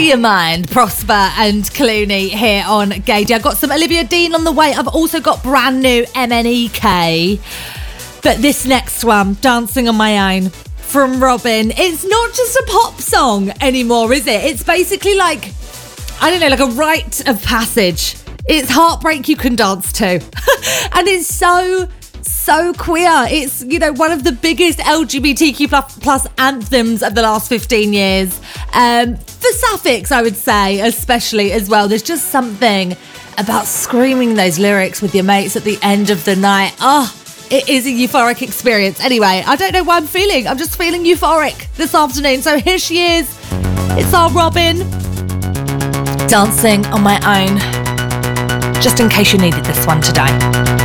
Free your mind, Prosper and Clooney here on Gaiety. I've got some Olivia Dean on the way. I've also got brand new MNEK. But this next one, Dancing on My Own, from Robin, it's not just a pop song anymore, is it? It's basically like, I don't know, like a rite of passage. It's heartbreak you can dance to. And it's so queer. It's, you know, one of the biggest LGBTQ plus anthems of the last 15 years. For sapphics, I would say, especially as well. There's just something about screaming those lyrics with your mates at the end of the night. Oh, it is a euphoric experience. Anyway, I don't know why I'm just feeling euphoric this afternoon. So here she is. It's our Robin. Dancing on My Own. Just in case you needed this one today.